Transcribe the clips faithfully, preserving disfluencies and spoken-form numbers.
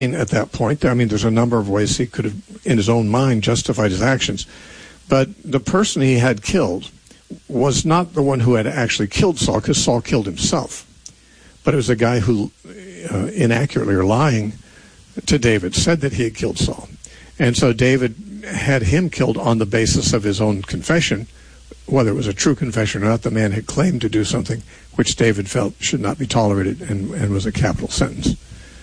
at that point. I mean, there's a number of ways he could have, in his own mind, justified his actions. But the person he had killed was not the one who had actually killed Saul, because Saul killed himself. But it was a guy who, uh, inaccurately or lying to David, said that he had killed Saul. And so David had him killed on the basis of his own confession. Whether it was a true confession or not, the man had claimed to do something which David felt should not be tolerated, and, and was a capital sentence.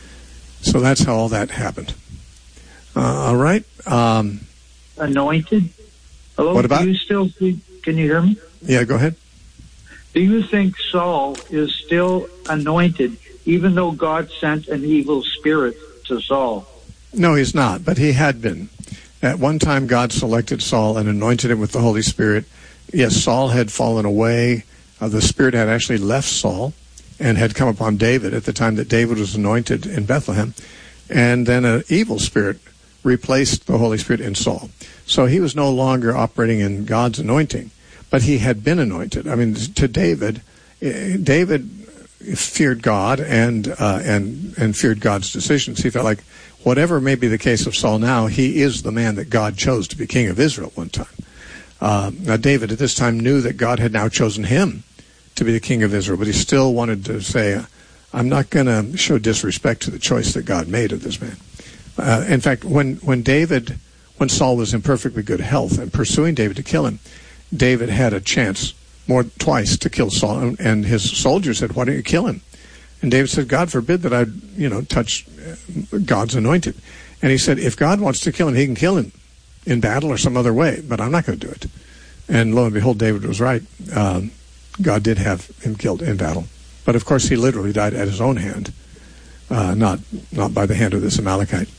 So that's how all that happened. Uh, all right. Um, Anointed? Hello? What about? Do you still, can you hear me? Yeah, go ahead. Do you think Saul is still anointed, even though God sent an evil spirit to Saul? No, he's not, but he had been. At one time, God selected Saul and anointed him with the Holy Spirit. Yes, Saul had fallen away. Uh, the Spirit had actually left Saul and had come upon David at the time that David was anointed in Bethlehem. And then an evil spirit replaced the Holy Spirit in Saul. So he was no longer operating in God's anointing, but he had been anointed. I mean, to David, David feared God and uh, and and feared God's decisions. He felt like whatever may be the case of Saul now, he is the man that God chose to be king of Israel one time. Uh, now, David at this time knew that God had now chosen him to be the king of Israel, but he still wanted to say, I'm not going to show disrespect to the choice that God made of this man. Uh, in fact, when, when David, when Saul was in perfectly good health and pursuing David to kill him, David had a chance more twice to kill Saul, and, and his soldiers said, why don't you kill him? And David said, God forbid that I, you know, touch God's anointed. And he said, if God wants to kill him, he can kill him in battle or some other way, but I'm not going to do it. And lo and behold, David was right. Um, God did have him killed in battle. But of course, he literally died at his own hand, uh, not not by the hand of this Amalekite.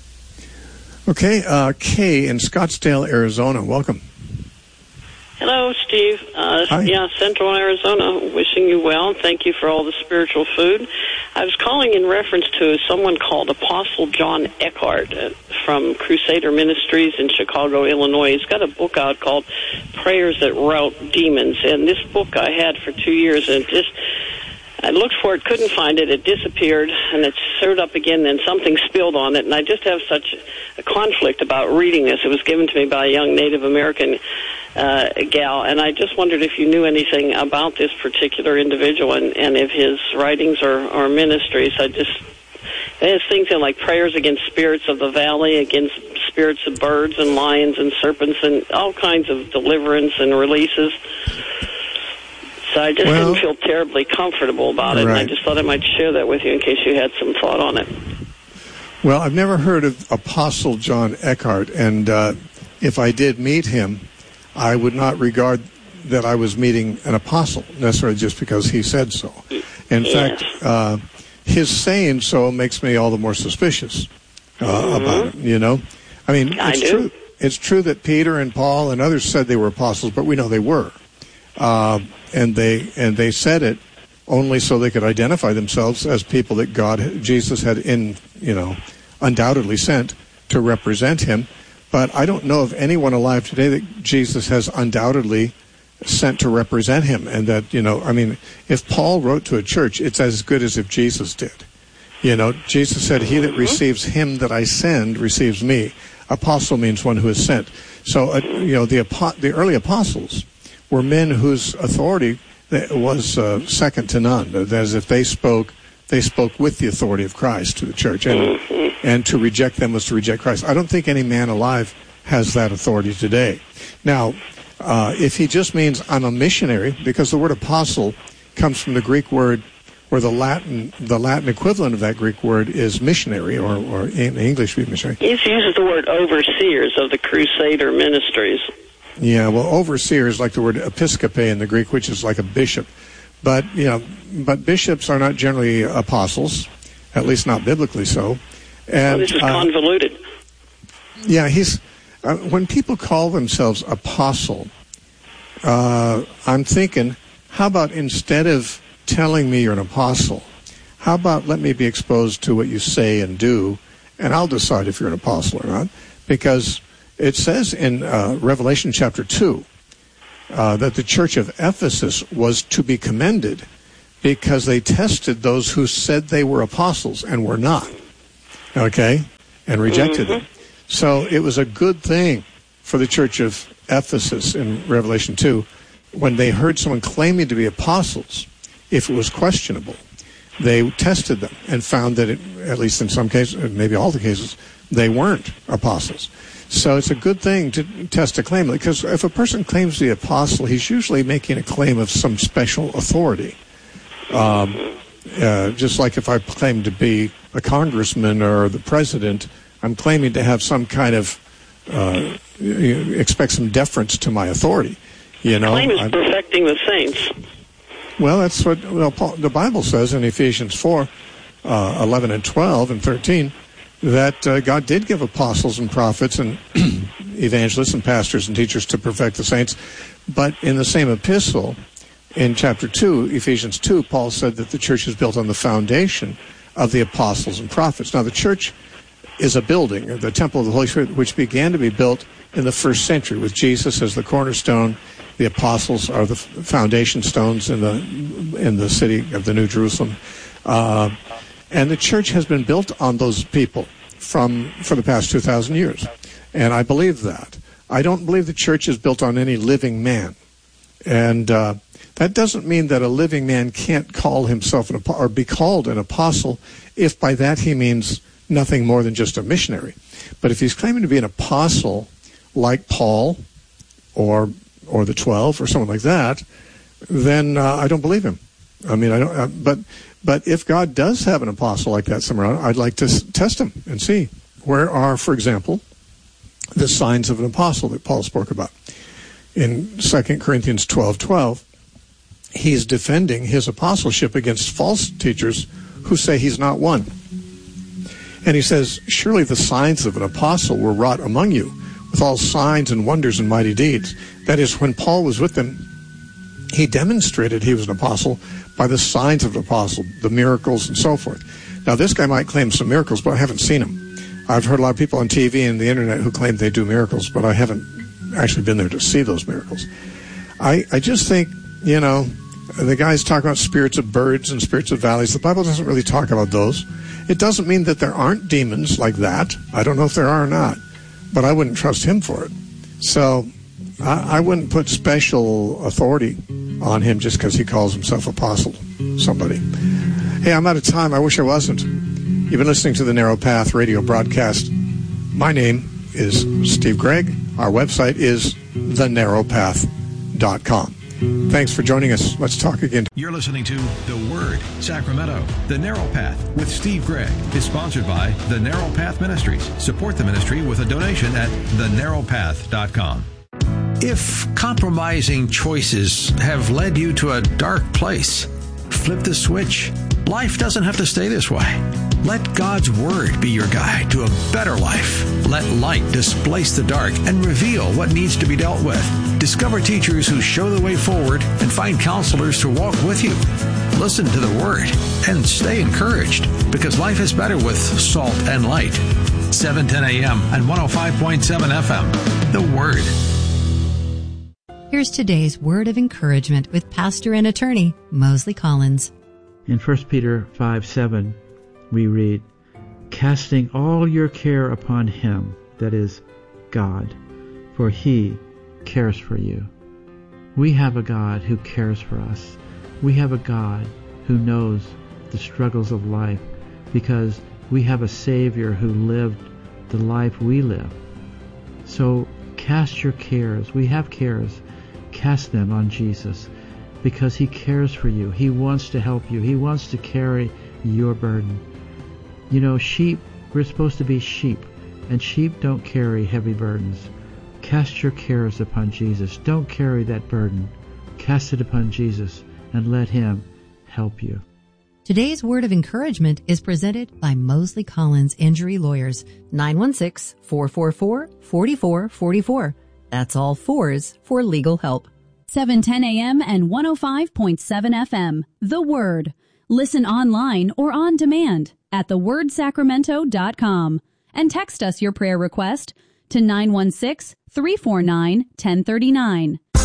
Okay, uh, Kay in Scottsdale, Arizona. Welcome. Hello, Steve. Uh, Hi. Yeah, Central Arizona. Wishing you well. Thank you for all the spiritual food. I was calling in reference to someone called Apostle John Eckhart uh, from Crusader Ministries in Chicago, Illinois. He's got a book out called Prayers That Rout Demons. And this book I had for two years, and it just... I looked for it, couldn't find it, it disappeared, and it showed up again, then something spilled on it, and I just have such a conflict about reading this. It was given to me by a young Native American uh, gal, and I just wondered if you knew anything about this particular individual and, and if his writings or, or ministries. I just, it has things in like prayers against spirits of the valley, against spirits of birds and lions and serpents, and all kinds of deliverance and releases. So I just well, didn't feel terribly comfortable about it, right. and I just thought I might share that with you in case you had some thought on it. Well, I've never heard of Apostle John Eckhart, and uh, if I did meet him, I would not regard that I was meeting an apostle, necessarily just because he said so. In yes. fact, uh, his saying so makes me all the more suspicious uh, mm-hmm. about it, you know? I mean, I it's do. true. It's true that Peter and Paul and others said they were apostles, but we know they were. Uh, and they and they said it only so they could identify themselves as people that God, Jesus had in, you know, undoubtedly sent to represent him. But I don't know of anyone alive today that Jesus has undoubtedly sent to represent him. And that, you know, I mean, if Paul wrote to a church, it's as good as if Jesus did. You know, Jesus said, he that receives him that I send receives me. Apostle means one who is sent. So, uh, you know, the the early apostles were men whose authority was uh, second to none. That is, if they spoke, they spoke with the authority of Christ to the church, and and to reject them was to reject Christ. I don't think any man alive has that authority today. Now, uh, if he just means I'm a missionary, because the word apostle comes from the Greek word, where the Latin the Latin equivalent of that Greek word is missionary, or, or in English would be missionary. He uses the word overseers of the Crusader Ministries. Yeah, well, overseer is like the word episkope in the Greek, which is like a bishop. But, you know, but bishops are not generally apostles, at least not biblically so. And, well, this is uh, convoluted. Yeah, he's uh, when people call themselves apostle, uh, I'm thinking, how about instead of telling me you're an apostle, how about let me be exposed to what you say and do, and I'll decide if you're an apostle or not, because it says in uh, Revelation chapter two uh, that the church of Ephesus was to be commended because they tested those who said they were apostles and were not. okay, and rejected Mm-hmm. them. So it was a good thing for the church of Ephesus in Revelation two when they heard someone claiming to be apostles, if it was questionable. They tested them and found that, it, at least in some cases, maybe all the cases, they weren't apostles. So it's a good thing to test a claim, because if a person claims to be an apostle, he's usually making a claim of some special authority. Um, uh, just like if I claim to be a congressman or the president, I'm claiming to have some kind of, uh, expect some deference to my authority. You know, claim is I'm, perfecting the saints. Well, that's what well, Paul, the Bible says in Ephesians four, uh, eleven and twelve and thirteen, that uh, God did give apostles and prophets and evangelists and pastors and teachers to perfect the saints. But in the same epistle, in chapter two, Ephesians two, Paul said that the church is built on the foundation of the apostles and prophets. Now, the church is a building, the temple of the Holy Spirit, which began to be built in the first century with Jesus as the cornerstone. The apostles are the foundation stones in the in the city of the New Jerusalem. Uh, and the church has been built on those people from for the past two thousand years. And I believe that. I don't believe the church is built on any living man. And uh, that doesn't mean that a living man can't call himself an or be called an apostle if by that he means nothing more than just a missionary. But if he's claiming to be an apostle like Paul or or the twelve or someone like that, then uh, I don't believe him. I mean, I don't. Uh, but but if God does have an apostle like that somewhere, I'd like to s- test him and see where are, for example, the signs of an apostle that Paul spoke about in Second Corinthians twelve twelve. He's defending his apostleship against false teachers who say he's not one. And he says, surely the signs of an apostle were wrought among you with all signs and wonders and mighty deeds. That is, when Paul was with them, he demonstrated he was an apostle by the signs of an apostle, the miracles and so forth. Now, this guy might claim some miracles, but I haven't seen them. I've heard a lot of people on T V and the internet who claim they do miracles, but I haven't actually been there to see those miracles. I, I just think, you know, the guys talk about spirits of birds and spirits of valleys. The Bible doesn't really talk about those. It doesn't mean that there aren't demons like that. I don't know if there are or not, but I wouldn't trust him for it. So I, I wouldn't put special authority on him just because he calls himself apostle somebody. Hey, I'm out of time. I wish I wasn't. You've been listening to the Narrow Path radio broadcast. My name is Steve Gregg. Our website is the narrow path dot com. Thanks for joining us. Let's talk again. You're listening to The Word, Sacramento. The Narrow Path with Steve Gregg is sponsored by The Narrow Path Ministries. Support the ministry with a donation at the narrow path dot com. If compromising choices have led you to a dark place, flip the switch. Life doesn't have to stay this way. Let God's Word be your guide to a better life. Let light displace the dark and reveal what needs to be dealt with. Discover teachers who show the way forward and find counselors to walk with you. Listen to the Word and stay encouraged, because life is better with salt and light. seven ten a.m. and one oh five point seven F M. The Word. Here's today's word of encouragement with pastor and attorney Mosley Collins. In First Peter five seven, we read, casting all your care upon him, that is, God, for he cares for you. We have a God who cares for us. We have a God who knows the struggles of life, because we have a Savior who lived the life we live. So cast your cares. We have cares. Cast them on Jesus, because he cares for you. He wants to help you. He wants to carry your burden. You know, sheep, we're supposed to be sheep, and sheep don't carry heavy burdens. Cast your cares upon Jesus. Don't carry that burden. Cast it upon Jesus and let him help you. Today's word of encouragement is presented by Mosley Collins Injury Lawyers, nine one six, four four four, four four four four. That's all fours for legal help. seven ten a.m. and one oh five point seven F M. The Word. Listen online or on demand at the word sacramento dot com. And text us your prayer request to nine one six, three four nine, one oh three nine.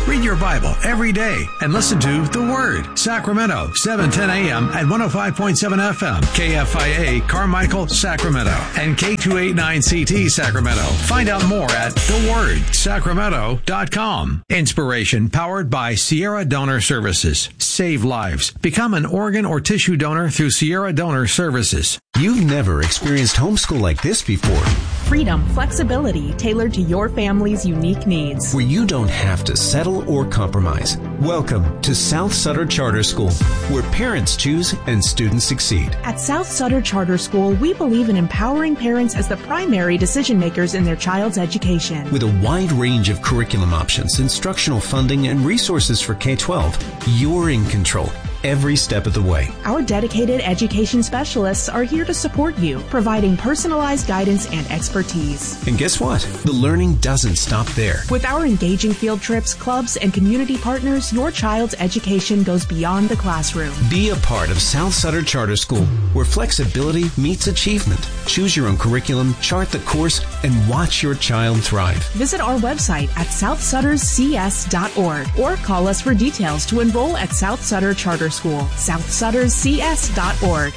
Read your Bible every day and listen to The Word. Sacramento, seven ten a.m. at one oh five point seven F M. K F I A, Carmichael, Sacramento. And K two eighty-nine C T, Sacramento. Find out more at the word sacramento dot com. Inspiration powered by Sierra Donor Services. Save lives. Become an organ or tissue donor through Sierra Donor Services. You've never experienced homeschool like this before. Freedom, flexibility, tailored to your family's unique needs. Where you don't have to settle or compromise. Welcome to South Sutter Charter School, where parents choose and students succeed. At South Sutter Charter School, we believe in empowering parents as the primary decision makers in their child's education. With a wide range of curriculum options, instructional funding, and resources for K twelve, you're in control every step of the way. Our dedicated education specialists are here to support you, providing personalized guidance and expertise. And guess what? The learning doesn't stop there. With our engaging field trips, clubs, and community partners, your child's education goes beyond the classroom. Be a part of South Sutter Charter School, where flexibility meets achievement. Choose your own curriculum, chart the course, and watch your child thrive. Visit our website at south sutters c s dot org or call us for details to enroll at South Sutter Charter School, south sutters c s dot org.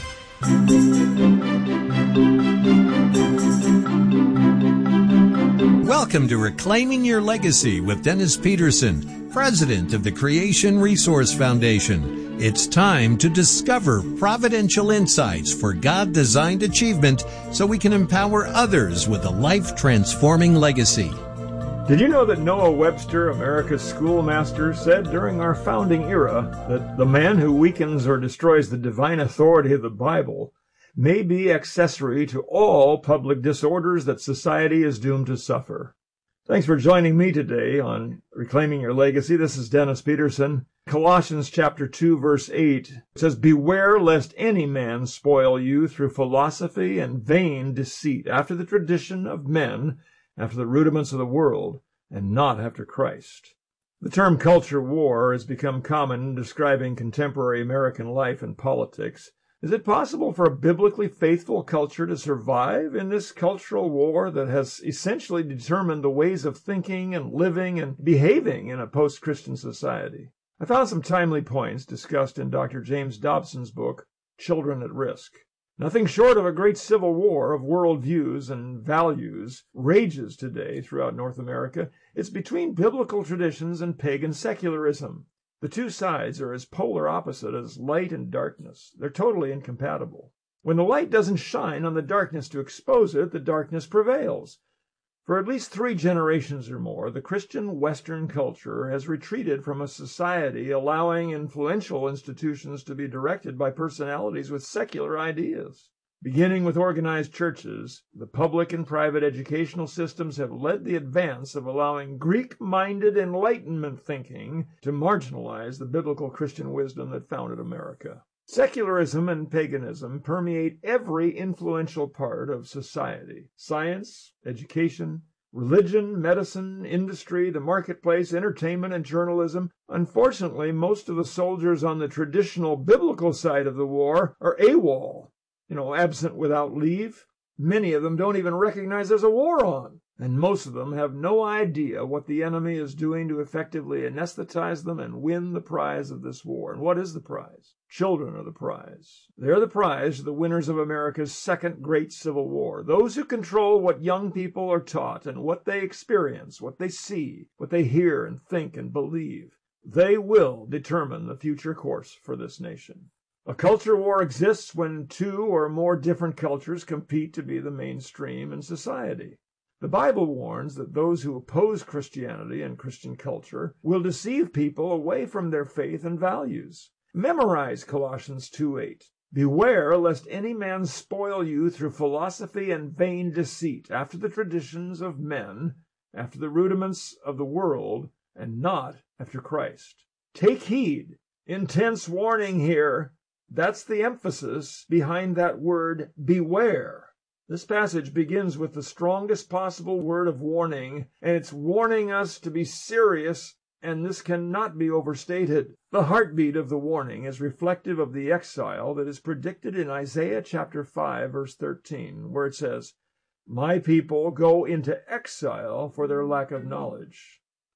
Welcome to Reclaiming Your Legacy with Dennis Peterson, President of the Creation Resource Foundation. It's time to discover providential insights for God-designed achievement so we can empower others with a life-transforming legacy. Did you know that Noah Webster, America's schoolmaster, said during our founding era that the man who weakens or destroys the divine authority of the Bible may be accessory to all public disorders that society is doomed to suffer? Thanks for joining me today on Reclaiming Your Legacy. This is Dennis Peterson. Colossians chapter two, verse eight says, "Beware lest any man spoil you through philosophy and vain deceit, after the tradition of men, after the rudiments of the world, and not after Christ." The term culture war has become common in describing contemporary American life and politics. Is it possible for a biblically faithful culture to survive in this cultural war that has essentially determined the ways of thinking and living and behaving in a post-Christian society? I found some timely points discussed in Doctor James Dobson's book, Children at Risk. Nothing short of a great civil war of worldviews and values rages today throughout North America. It's between biblical traditions and pagan secularism. The two sides are as polar opposite as light and darkness. They're totally incompatible. When the light doesn't shine on the darkness to expose it, the darkness prevails. For at least three generations or more, the Christian Western culture has retreated from a society allowing influential institutions to be directed by personalities with secular ideas. Beginning with organized churches, the public and private educational systems have led the advance of allowing Greek-minded Enlightenment thinking to marginalize the biblical Christian wisdom that founded America. Secularism and paganism permeate every influential part of society: science, education, religion, medicine, industry, the marketplace, entertainment, and journalism. Unfortunately, most of the soldiers on the traditional biblical side of the war are AWOL. You know, absent without leave. Many of them don't even recognize there's a war on. And most of them have no idea what the enemy is doing to effectively anesthetize them and win the prize of this war. And what is the prize? Children are the prize. They're the prize to the winners of America's second great civil war. Those who control what young people are taught and what they experience, what they see, what they hear and think and believe. They will determine the future course for this nation. A culture war exists when two or more different cultures compete to be the mainstream in society. The Bible warns that those who oppose Christianity and Christian culture will deceive people away from their faith and values. Memorize Colossians two eight. "Beware lest any man spoil you through philosophy and vain deceit, after the traditions of men, after the rudiments of the world, and not after Christ." Take heed. Intense warning here. That's the emphasis behind that word, beware. This passage begins with the strongest possible word of warning, and it's warning us to be serious, and this cannot be overstated. The heartbeat of the warning is reflective of the exile that is predicted in Isaiah chapter five, verse thirteen, where it says, "My people go into exile for their lack of knowledge."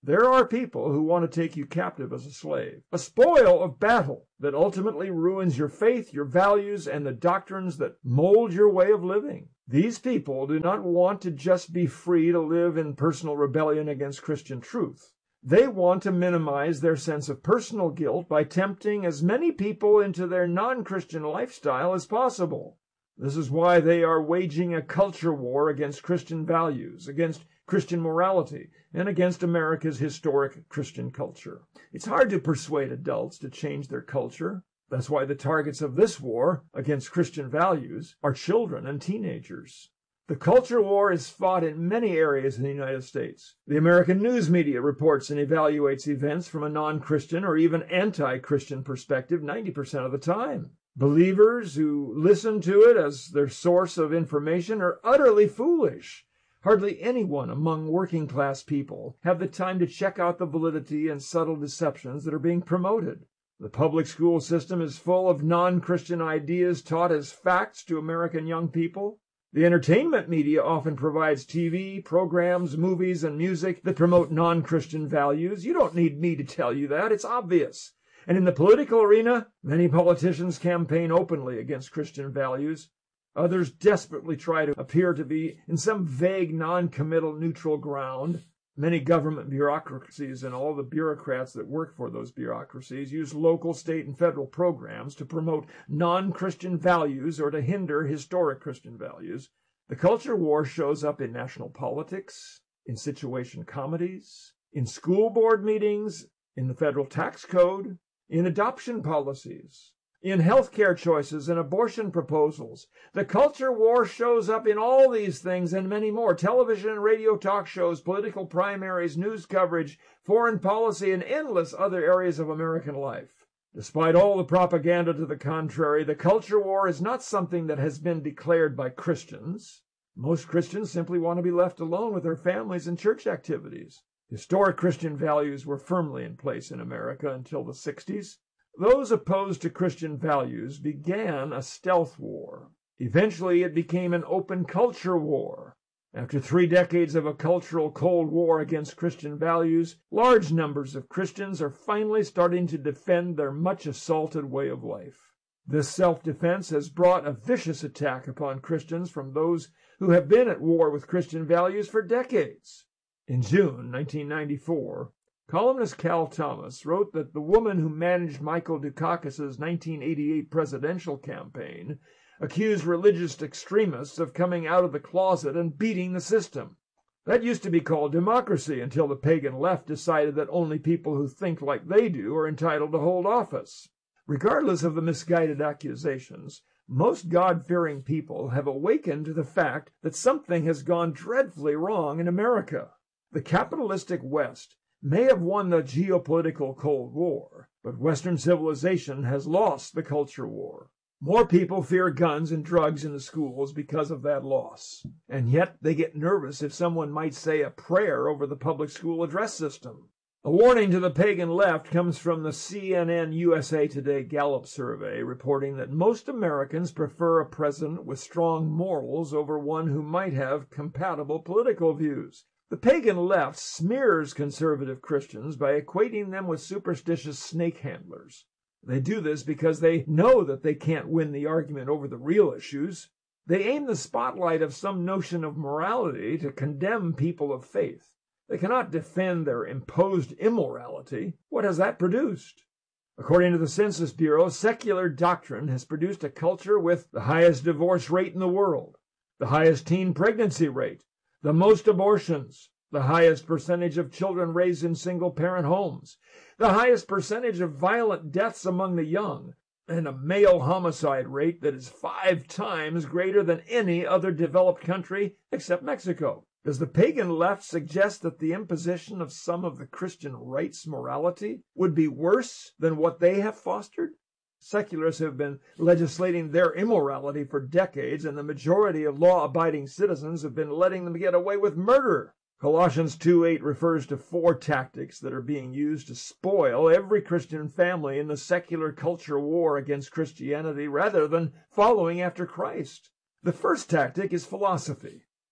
There are people who want to take you captive as a slave, a spoil of battle that ultimately ruins your faith, your values, and the doctrines that mold your way of living. These people do not want to just be free to live in personal rebellion against Christian truth. They want to minimize their sense of personal guilt by tempting as many people into their non-Christian lifestyle as possible. This is why they are waging a culture war against Christian values, against Christian morality, and against America's historic Christian culture. It's hard to persuade adults to change their culture. That's why the targets of this war against Christian values are children and teenagers. The culture war is fought in many areas in the United States. The American news media reports and evaluates events from a non-Christian or even anti-Christian perspective ninety percent of the time. Believers who listen to it as their source of information are utterly foolish. Hardly anyone among working-class people have the time to check out the validity and subtle deceptions that are being promoted. The public school system is full of non-Christian ideas taught as facts to American young people. The entertainment media often provides T V, programs, movies, and music that promote non-Christian values. You don't need me to tell you that. It's obvious. And in the political arena, many politicians campaign openly against Christian values. Others desperately try to appear to be in some vague, non-committal, neutral ground. Many government bureaucracies and all the bureaucrats that work for those bureaucracies use local, state, and federal programs to promote non-Christian values or to hinder historic Christian values. The culture war shows up in national politics, in situation comedies, in school board meetings, in the federal tax code, in adoption policies, in healthcare choices and abortion proposals. The culture war shows up in all these things and many more. Television and radio talk shows, political primaries, news coverage, foreign policy, and endless other areas of American life. Despite all the propaganda to the contrary, the culture war is not something that has been declared by Christians. Most Christians simply want to be left alone with their families and church activities. Historic Christian values were firmly in place in America until the sixties. Those opposed to Christian values began a stealth war. Eventually, it became an open culture war. After three decades of a cultural Cold War against Christian values, large numbers of Christians are finally starting to defend their much-assaulted way of life. This self-defense has brought a vicious attack upon Christians from those who have been at war with Christian values for decades. In June nineteen ninety-four, columnist Cal Thomas wrote that the woman who managed Michael Dukakis's nineteen eighty-eight presidential campaign accused religious extremists of coming out of the closet and beating the system. That used to be called democracy until the pagan left decided that only people who think like they do are entitled to hold office. Regardless of the misguided accusations, most God-fearing people have awakened to the fact that something has gone dreadfully wrong in America. The capitalistic West may have won the geopolitical Cold War, but Western civilization has lost the culture war. More people fear guns and drugs in the schools because of that loss, and yet they get nervous if someone might say a prayer over the public school address system. A warning to the pagan left comes from the C N N U S A Today Gallup survey, reporting that most Americans prefer a president with strong morals over one who might have compatible political views. The pagan left smears conservative Christians by equating them with superstitious snake handlers. They do this because they know that they can't win the argument over the real issues. They aim the spotlight of some notion of morality to condemn people of faith. They cannot defend their imposed immorality. What has that produced? According to the Census Bureau, secular doctrine has produced a culture with the highest divorce rate in the world, the highest teen pregnancy rate, the most abortions, the highest percentage of children raised in single-parent homes, the highest percentage of violent deaths among the young, and a male homicide rate that is five times greater than any other developed country except Mexico. Does the pagan left suggest that the imposition of some of the Christian right's morality would be worse than what they have fostered? Secularists have been legislating their immorality for decades, and the majority of law-abiding citizens have been letting them get away with murder. Colossians two eight refers to four tactics that are being used to spoil every Christian family in the secular culture war against Christianity rather than following after Christ. The first tactic is philosophy.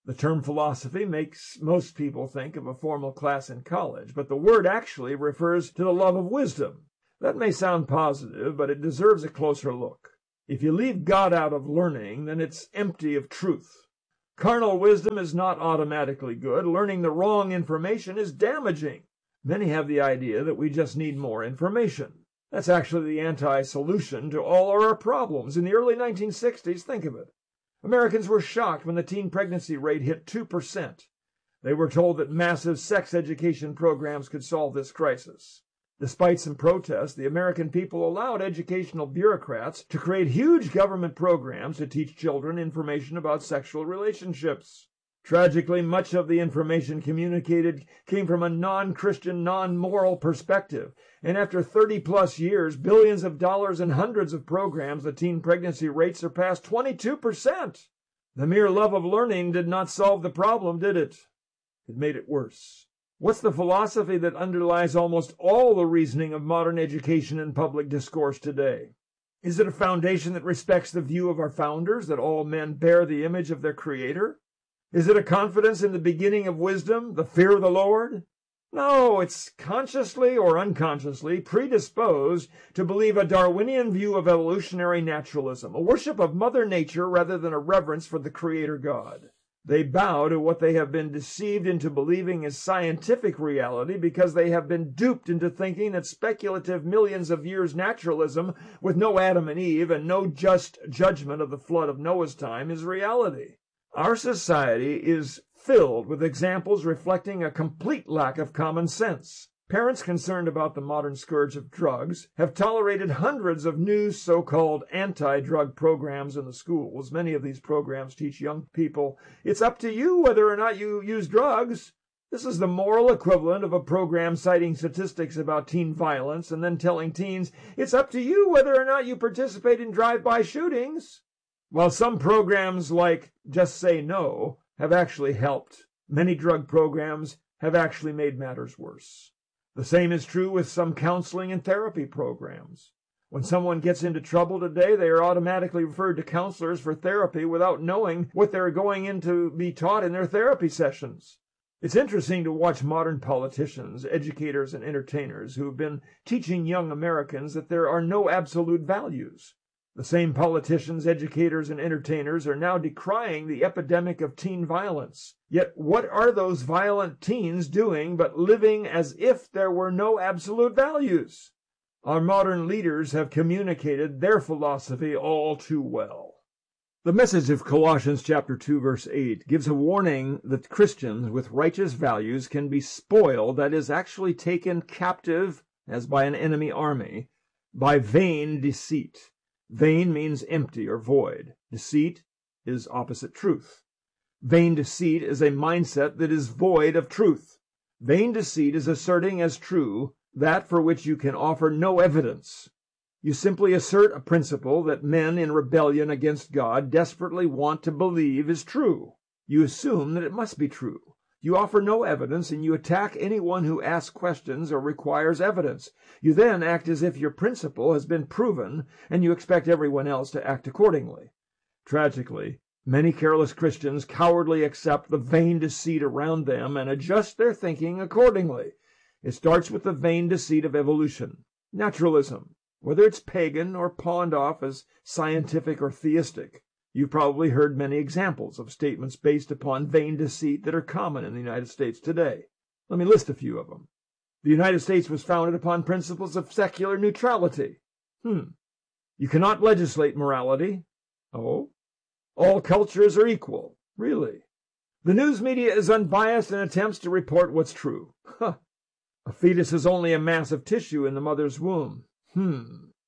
The term philosophy makes most people think of a formal class in college, but the word actually refers to the love of wisdom. That may sound positive, but it deserves a closer look. If you leave God out of learning, then it's empty of truth. Carnal wisdom is not automatically good. Learning the wrong information is damaging. Many have the idea that we just need more information. That's actually the anti-solution to all our problems. In the early nineteen sixties, think of it. Americans were shocked when the teen pregnancy rate hit two percent. They were told that massive sex education programs could solve this crisis. Despite some protests, the American people allowed educational bureaucrats to create huge government programs to teach children information about sexual relationships. Tragically, much of the information communicated came from a non-Christian, non-moral perspective, and after thirty-plus years, billions of dollars and hundreds of programs, the teen pregnancy rate surpassed twenty-two percent. The mere love of learning did not solve the problem, did it? It made it worse. What's the philosophy that underlies almost all the reasoning of modern education and public discourse today? Is it a foundation that respects the view of our founders, that all men bear the image of their Creator? Is it a confidence in the beginning of wisdom, the fear of the Lord? No, it's consciously or unconsciously predisposed to believe a Darwinian view of evolutionary naturalism, a worship of Mother Nature rather than a reverence for the Creator God. They bow to what they have been deceived into believing is scientific reality because they have been duped into thinking that speculative millions of years naturalism with no Adam and Eve and no just judgment of the flood of Noah's time is reality. Our society is filled with examples reflecting a complete lack of common sense. Parents concerned about the modern scourge of drugs have tolerated hundreds of new so-called anti-drug programs in the schools. Many of these programs teach young people, it's up to you whether or not you use drugs. This is the moral equivalent of a program citing statistics about teen violence and then telling teens, it's up to you whether or not you participate in drive-by shootings. While some programs like Just Say No have actually helped, many drug programs have actually made matters worse. The same is true with some counseling and therapy programs. When someone gets into trouble today, they are automatically referred to counselors for therapy without knowing what they're going in to be taught in their therapy sessions. It's interesting to watch modern politicians, educators, and entertainers who have been teaching young Americans that there are no absolute values. The same politicians, educators, and entertainers are now decrying the epidemic of teen violence. Yet what are those violent teens doing but living as if there were no absolute values? Our modern leaders have communicated their philosophy all too well. The message of Colossians chapter two, verse eight, gives a warning that Christians with righteous values can be spoiled, that is, actually taken captive, as by an enemy army, by vain deceit. Vain means empty or void. Deceit is opposite truth. Vain deceit is a mindset that is void of truth. Vain deceit is asserting as true that for which you can offer no evidence. You simply assert a principle that men in rebellion against God desperately want to believe is true. You assume that it must be true. You offer no evidence, and you attack anyone who asks questions or requires evidence. You then act as if your principle has been proven, and you expect everyone else to act accordingly. Tragically, many careless Christians cowardly accept the vain deceit around them and adjust their thinking accordingly. It starts with the vain deceit of evolution, naturalism, whether it's pagan or pawned off as scientific or theistic. You've probably heard many examples of statements based upon vain deceit that are common in the United States today. Let me list a few of them. The United States was founded upon principles of secular neutrality. Hmm. You cannot legislate morality. Oh. All cultures are equal. Really. The news media is unbiased and attempts to report what's true. Huh. A fetus is only a mass of tissue in the mother's womb. Hmm.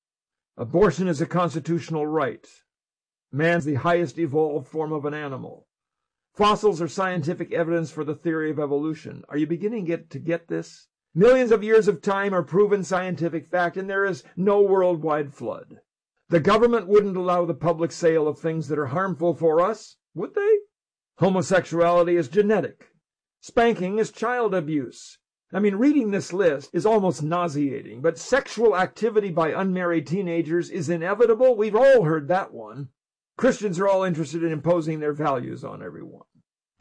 Abortion is a constitutional right. Man's the highest evolved form of an animal. Fossils are scientific evidence for the theory of evolution. Are you beginning get, to get this? Millions of years of time are proven scientific fact, and there is no worldwide flood. The government wouldn't allow the public sale of things that are harmful for us, would they? Homosexuality is genetic. Spanking is child abuse. I mean, reading this list is almost nauseating, but sexual activity by unmarried teenagers is inevitable. We've all heard that one. Christians are all interested in imposing their values on everyone.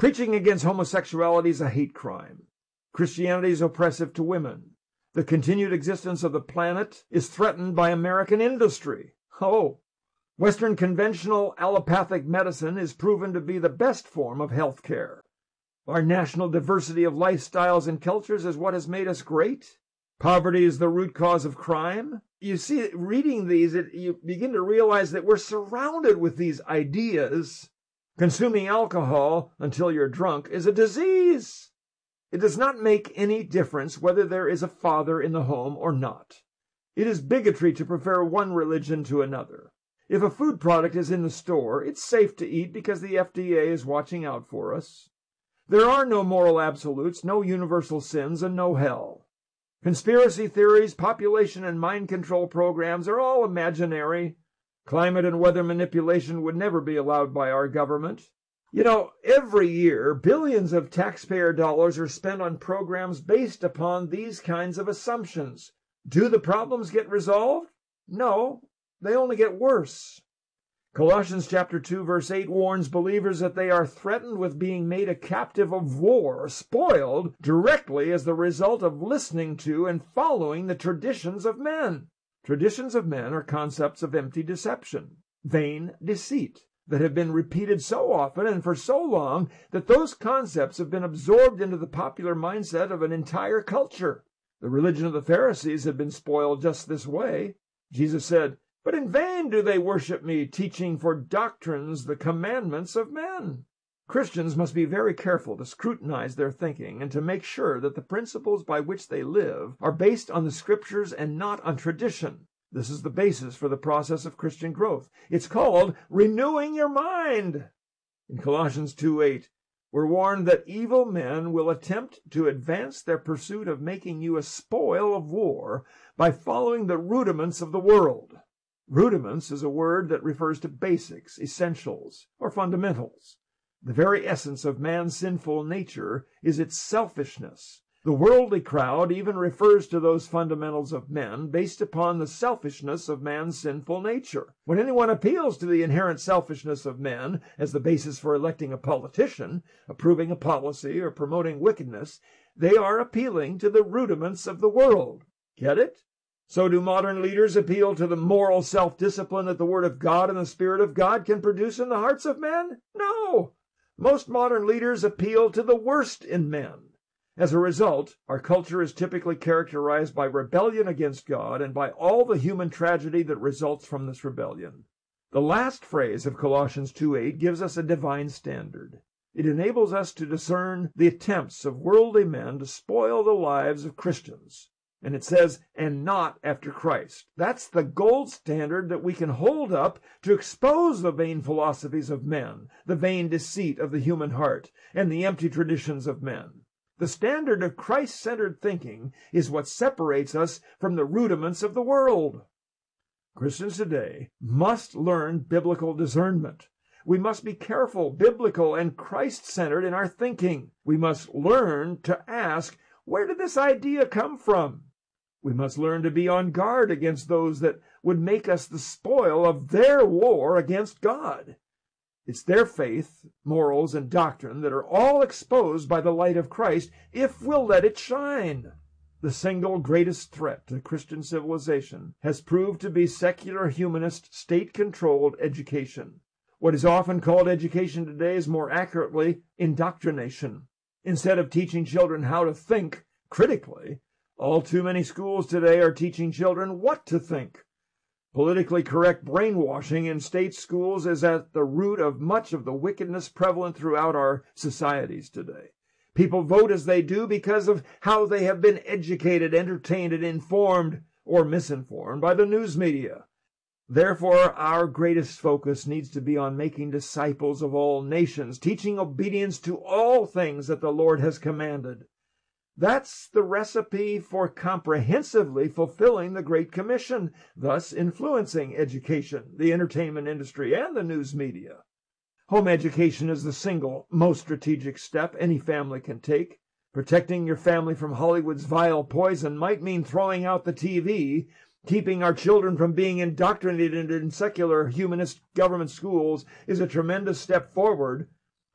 Preaching against homosexuality is a hate crime. Christianity is oppressive to women. The continued existence of the planet is threatened by American industry. Oh, Western conventional allopathic medicine is proven to be the best form of health care. Our national diversity of lifestyles and cultures is what has made us great. Poverty is the root cause of crime. You see, reading these, it, you begin to realize that we're surrounded with these ideas. Consuming alcohol until you're drunk is a disease. It does not make any difference whether there is a father in the home or not. It is bigotry to prefer one religion to another. If a food product is in the store, it's safe to eat because the F D A is watching out for us. There are no moral absolutes, no universal sins, and no hell. Conspiracy theories, population and mind control programs are all imaginary. Climate and weather manipulation would never be allowed by our government. You know, every year, billions of taxpayer dollars are spent on programs based upon these kinds of assumptions. Do the problems get resolved? No, they only get worse. Colossians chapter two, verse eight warns believers that they are threatened with being made a captive of war, spoiled directly as the result of listening to and following the traditions of men. Traditions of men are concepts of empty deception, vain deceit, that have been repeated so often and for so long that those concepts have been absorbed into the popular mindset of an entire culture. The religion of the Pharisees had been spoiled just this way. Jesus said, "But in vain do they worship me, teaching for doctrines the commandments of men." Christians must be very careful to scrutinize their thinking and to make sure that the principles by which they live are based on the Scriptures and not on tradition. This is the basis for the process of Christian growth. It's called renewing your mind. In Colossians two eight, we're warned that evil men will attempt to advance their pursuit of making you a spoil of war by following the rudiments of the world. Rudiments is a word that refers to basics, essentials, or fundamentals. The very essence of man's sinful nature is its selfishness. The worldly crowd even refers to those fundamentals of men based upon the selfishness of man's sinful nature. When anyone appeals to the inherent selfishness of men as the basis for electing a politician, approving a policy, or promoting wickedness, they are appealing to the rudiments of the world. Get it? So do modern leaders appeal to the moral self-discipline that the Word of God and the Spirit of God can produce in the hearts of men? No! Most modern leaders appeal to the worst in men. As a result, our culture is typically characterized by rebellion against God and by all the human tragedy that results from this rebellion. The last phrase of Colossians two eight gives us a divine standard. It enables us to discern the attempts of worldly men to spoil the lives of Christians. And it says, "and not after Christ." That's the gold standard that we can hold up to expose the vain philosophies of men, the vain deceit of the human heart, and the empty traditions of men. The standard of Christ-centered thinking is what separates us from the rudiments of the world. Christians today must learn biblical discernment. We must be careful, biblical, and Christ-centered in our thinking. We must learn to ask, where did this idea come from? We must learn to be on guard against those that would make us the spoil of their war against God. It's their faith, morals, and doctrine that are all exposed by the light of Christ if we'll let it shine. The single greatest threat to Christian civilization has proved to be secular, humanist, state-controlled education. What is often called education today is more accurately indoctrination. Instead of teaching children how to think critically, all too many schools today are teaching children what to think. Politically correct brainwashing in state schools is at the root of much of the wickedness prevalent throughout our societies today. People vote as they do because of how they have been educated, entertained, and informed or misinformed by the news media. Therefore, our greatest focus needs to be on making disciples of all nations, teaching obedience to all things that the Lord has commanded. That's the recipe for comprehensively fulfilling the Great Commission, thus influencing education, the entertainment industry, and the news media. Home education is the single most strategic step any family can take. Protecting your family from Hollywood's vile poison might mean throwing out the T V, keeping our children from being indoctrinated in secular humanist government schools is a tremendous step forward.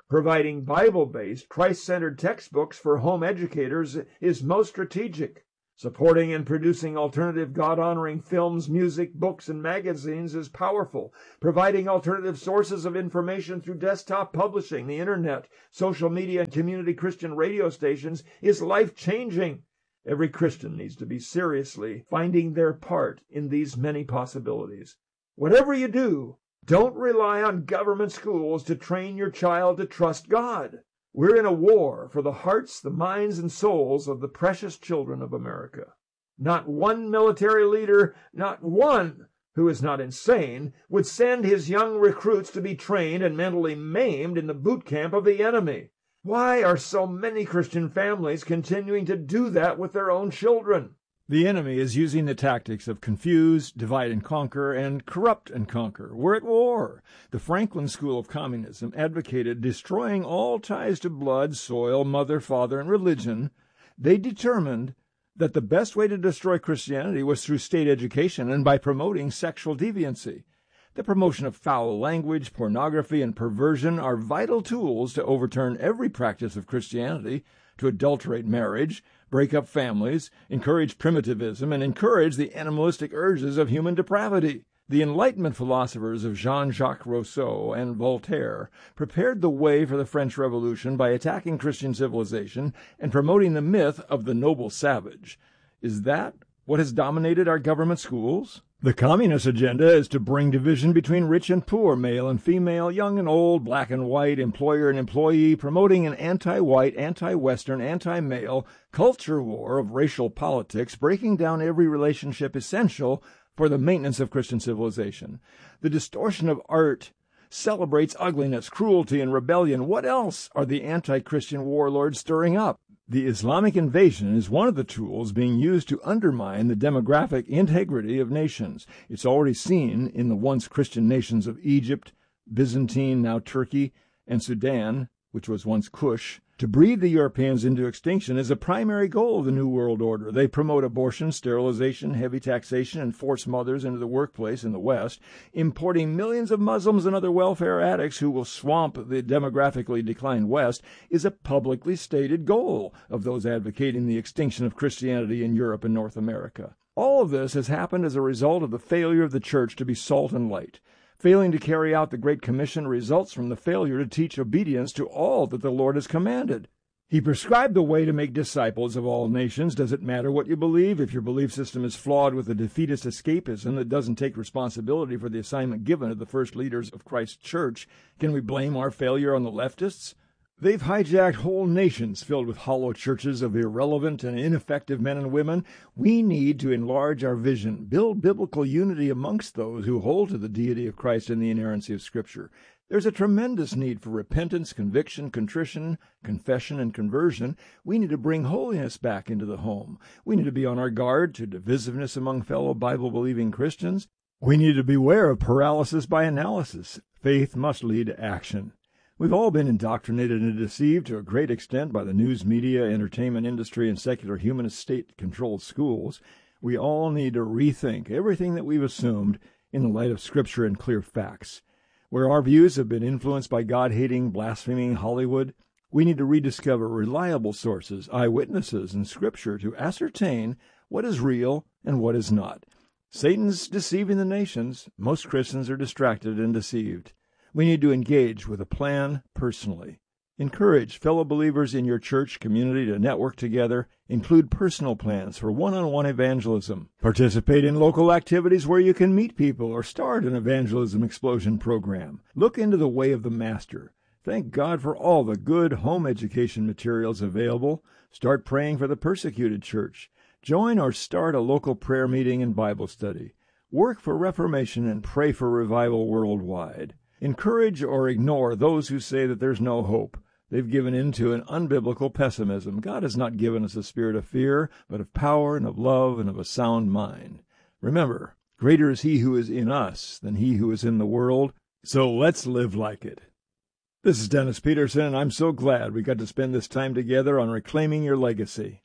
Providing Bible-based, Christ-centered textbooks for home educators is most strategic. Supporting and producing alternative God-honoring films, music, books, and magazines is powerful. Providing alternative sources of information through desktop publishing, the internet, social media, and community Christian radio stations is life-changing. Every Christian needs to be seriously finding their part in these many possibilities. Whatever you do, don't rely on government schools to train your child to trust God. We're in a war for the hearts, the minds, and souls of the precious children of America. Not one military leader, not one who is not insane, would send his young recruits to be trained and mentally maimed in the boot camp of the enemy. Why are so many Christian families continuing to do that with their own children? The enemy is using the tactics of confuse, divide and conquer, and corrupt and conquer. We're at war. The Franklin School of Communism advocated destroying all ties to blood, soil, mother, father, and religion. They determined that the best way to destroy Christianity was through state education and by promoting sexual deviancy. The promotion of foul language, pornography, and perversion are vital tools to overturn every practice of Christianity, to adulterate marriage, break up families, encourage primitivism, and encourage the animalistic urges of human depravity. The Enlightenment philosophers of Jean-Jacques Rousseau and Voltaire prepared the way for the French Revolution by attacking Christian civilization and promoting the myth of the noble savage. Is that what has dominated our government schools? The communist agenda is to bring division between rich and poor, male and female, young and old, black and white, employer and employee, promoting an anti-white, anti-Western, anti-male culture war of racial politics, breaking down every relationship essential for the maintenance of Christian civilization. The distortion of art celebrates ugliness, cruelty, and rebellion. What else are the anti-Christian warlords stirring up? The Islamic invasion is one of the tools being used to undermine the demographic integrity of nations. It's already seen in the once Christian nations of Egypt, Byzantine, now Turkey, and Sudan, which was once Kush. To breed the Europeans into extinction is a primary goal of the New World Order. They promote abortion, sterilization, heavy taxation, and force mothers into the workplace in the West, importing millions of Muslims and other welfare addicts who will swamp the demographically declined West is a publicly stated goal of those advocating the extinction of Christianity in Europe and North America. All of this has happened as a result of the failure of the church to be salt and light. Failing to carry out the Great Commission results from the failure to teach obedience to all that the Lord has commanded. He prescribed the way to make disciples of all nations. Does it matter what you believe? If your belief system is flawed with a defeatist escapism that doesn't take responsibility for the assignment given to the first leaders of Christ's church, can we blame our failure on the leftists? They've hijacked whole nations filled with hollow churches of irrelevant and ineffective men and women. We need to enlarge our vision, build biblical unity amongst those who hold to the deity of Christ and the inerrancy of Scripture. There's a tremendous need for repentance, conviction, contrition, confession, and conversion. We need to bring holiness back into the home. We need to be on our guard to divisiveness among fellow Bible-believing Christians. We need to beware of paralysis by analysis. Faith must lead to action. We've all been indoctrinated and deceived to a great extent by the news media, entertainment industry, and secular humanist state-controlled schools. We all need to rethink everything that we've assumed in the light of Scripture and clear facts. Where our views have been influenced by God-hating, blaspheming Hollywood, we need to rediscover reliable sources, eyewitnesses, and Scripture to ascertain what is real and what is not. Satan's deceiving the nations. Most Christians are distracted and deceived. We need to engage with a plan personally. Encourage fellow believers in your church community to network together. Include personal plans for one-on-one evangelism. Participate in local activities where you can meet people or start an evangelism explosion program. Look into the way of the Master. Thank God for all the good home education materials available. Start praying for the persecuted church. Join or start a local prayer meeting and Bible study. Work for reformation and pray for revival worldwide. Encourage or ignore those who say that there's no hope. They've given in to an unbiblical pessimism. God has not given us a spirit of fear, but of power and of love and of a sound mind. Remember, greater is he who is in us than he who is in the world, so let's live like it. This is Dennis Peterson, and I'm so glad we got to spend this time together on reclaiming your legacy.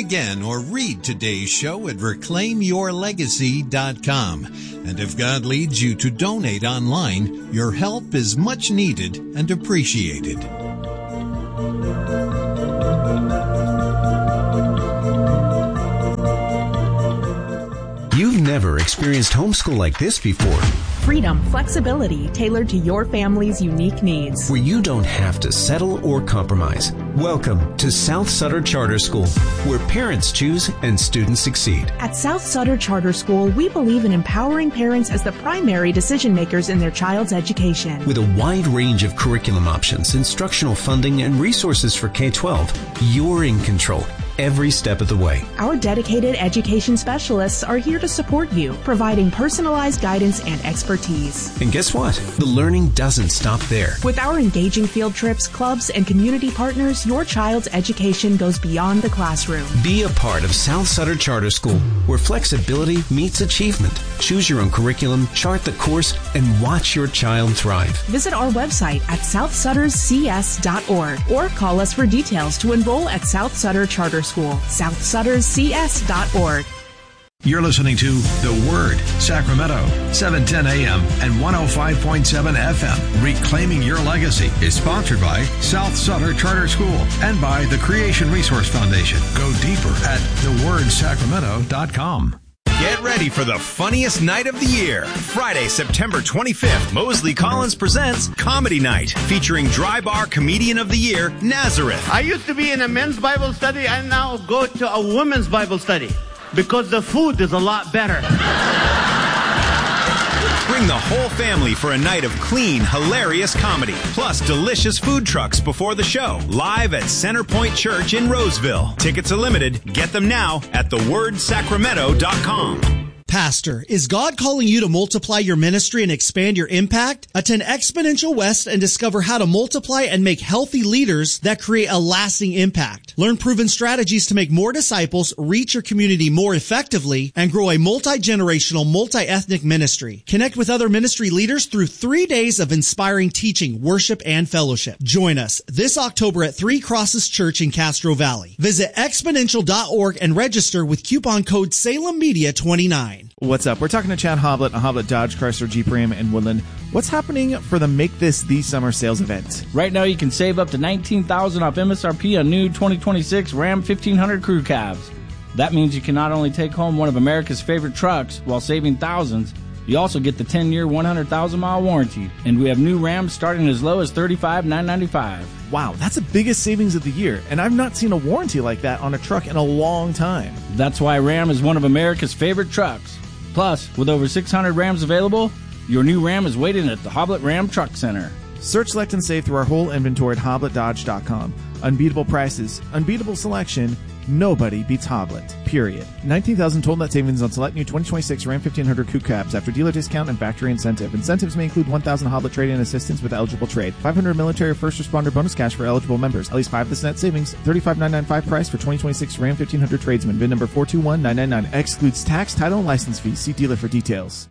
again or read today's show at reclaim your legacy dot com. And if God leads you to donate online, your help is much needed and appreciated. You've never experienced homeschool like this before. Freedom, flexibility, tailored to your family's unique needs. Where you don't have to settle or compromise. Welcome to South Sutter Charter School, where parents choose and students succeed. At South Sutter Charter School, we believe in empowering parents as the primary decision makers in their child's education. With a wide range of curriculum options, instructional funding, and resources for K twelve, you're in control every step of the way. Our dedicated education specialists are here to support you, providing personalized guidance and expertise. And guess what? The learning doesn't stop there. With our engaging field trips, clubs, and community partners, your child's education goes beyond the classroom. Be a part of South Sutter Charter School, where flexibility meets achievement. Choose your own curriculum, chart the course, and watch your child thrive. Visit our website at south sutters c s dot org or call us for details to enroll at South Sutter Charter School, south sutters c s dot org. You're listening to The Word, Sacramento, seven ten a.m. and one oh five point seven F M. Reclaiming Your Legacy is sponsored by South Sutter Charter School and by the Creation Resource Foundation. Go deeper at the word sacramento dot com. Get ready for the funniest night of the year. Friday, September twenty-fifth, Mosley Collins presents Comedy Night, featuring Dry Bar Comedian of the Year, Nazareth. I used to be in a men's Bible study. I now go to a women's Bible study because the food is a lot better. Bring the whole family for a night of clean, hilarious comedy, plus delicious food trucks before the show, live at Centerpoint Church in Roseville. Tickets are limited. Get them now at the word sacramento dot com. Pastor, is God calling you to multiply your ministry and expand your impact? Attend Exponential West and discover how to multiply and make healthy leaders that create a lasting impact. Learn proven strategies to make more disciples, reach your community more effectively, and grow a multi-generational, multi-ethnic ministry. Connect with other ministry leaders through three days of inspiring teaching, worship, and fellowship. Join us this October at Three Crosses Church in Castro Valley. Visit exponential dot org and register with coupon code Salem Media twenty-nine. What's up? We're talking to Chad Hoblet of Hoblet Dodge, Chrysler, Jeep, Ram, and Woodland. What's happening for the Make This the Summer sales event? Right now, you can save up to nineteen thousand dollars off M S R P on new twenty twenty-six Ram fifteen hundred Crew Cabs. That means you can not only take home one of America's favorite trucks while saving thousands, you also get the ten-year, one hundred thousand mile warranty. And we have new Rams starting as low as thirty-five thousand nine hundred ninety-five dollars. Wow, that's the biggest savings of the year, and I've not seen a warranty like that on a truck in a long time. That's why Ram is one of America's favorite trucks. Plus, with over six hundred Rams available, your new Ram is waiting at the Hoblet Ram Truck Center. Search, select, and save through our whole inventory at hoblet dodge dot com. Unbeatable prices, unbeatable selection. Nobody beats Hoblet, period. nineteen thousand total net savings on select new twenty twenty-six Ram fifteen hundred Coupe Cabs after dealer discount and factory incentive. Incentives may include one thousand Hoblet trade-in assistance with eligible trade, five hundred military first responder bonus cash for eligible members, at least five of this net savings, thirty-five thousand nine hundred ninety-five price for twenty twenty-six Ram fifteen hundred tradesman, V I N number four two one nine nine nine. Excludes tax, title, and license fees. See dealer for details.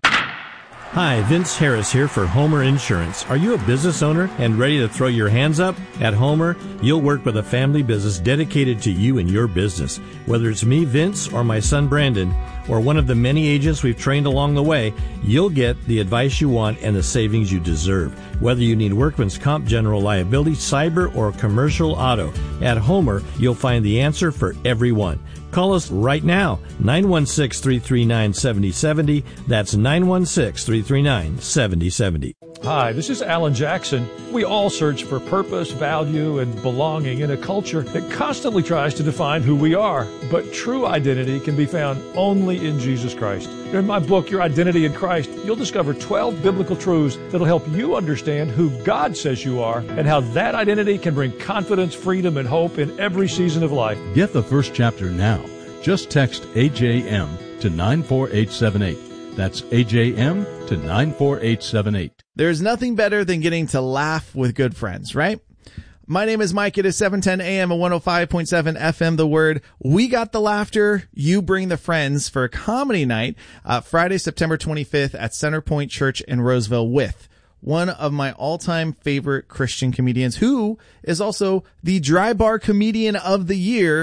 Hi, Vince Harris here for Homer Insurance. Are you a business owner and ready to throw your hands up? At Homer, you'll work with a family business dedicated to you and your business. Whether it's me, Vince, or my son, Brandon, or one of the many agents we've trained along the way, you'll get the advice you want and the savings you deserve. Whether you need workman's comp, general liability, cyber, or commercial auto, at Homer, you'll find the answer for everyone. Call us right now, nine one six, three three nine, seven zero seven zero. That's nine one six, three three nine, seven zero seven zero. Hi, this is Alan Jackson. We all search for purpose, value, and belonging in a culture that constantly tries to define who we are. But true identity can be found only in Jesus Christ. In my book, Your Identity in Christ, you'll discover twelve biblical truths that'll help you understand who God says you are and how that identity can bring confidence, freedom, and hope in every season of life. Get the first chapter now. Just text A J M to nine four eight seven eight. That's A J M to nine four eight seven eight. There's nothing better than getting to laugh with good friends, right? My name is Mike. It is seven ten a.m. at one oh five point seven F M, The Word. We got the laughter. You bring the friends for a comedy night, uh, Friday, September twenty-fifth at Centerpoint Church in Roseville with one of my all-time favorite Christian comedians who is also the Dry Bar Comedian of the Year,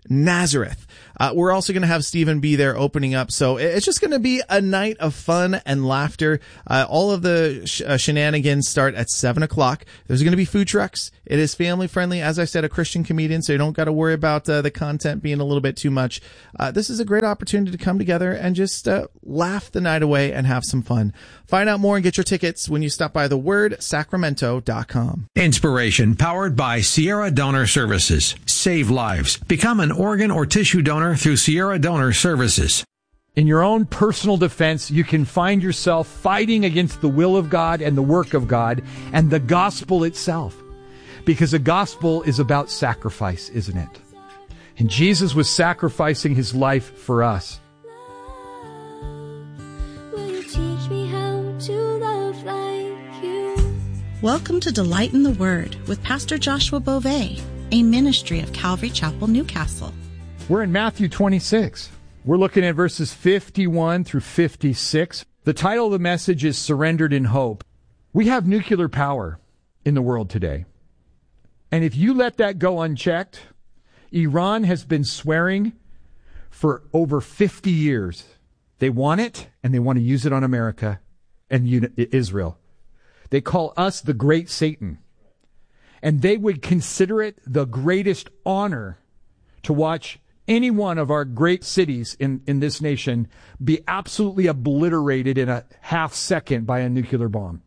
Nazareth. Uh, we're also going to have Stephen be there opening up. So it's just going to be a night of fun and laughter. Uh, all of the sh- uh, shenanigans start at seven o'clock. There's going to be food trucks. It is family friendly. As I said, a Christian comedian, so you don't got to worry about uh, the content being a little bit too much. Uh, this is a great opportunity to come together and just uh, laugh the night away and have some fun. Find out more and get your tickets when you stop by the word sacramento dot com. Inspiration powered by Sierra Donor Services. Save lives. Become an organ or tissue donor through Sierra Donor Services. In your own personal defense, you can find yourself fighting against the will of God and the work of God and the gospel itself. Because the gospel is about sacrifice, isn't it? And Jesus was sacrificing his life for us. Welcome to Delight in the Word with Pastor Joshua Beauvais, a ministry of Calvary Chapel, Newcastle. We're in Matthew twenty-six. We're looking at verses fifty-one through fifty-six. The title of the message is Surrendered in Hope. We have nuclear power in the world today. And if you let that go unchecked, Iran has been swearing for over fifty years. They want it, and they want to use it on America and Israel. They call us the great Satan. And they would consider it the greatest honor to watch any one of our great cities in, in this nation be absolutely obliterated in a half second by a nuclear bomb.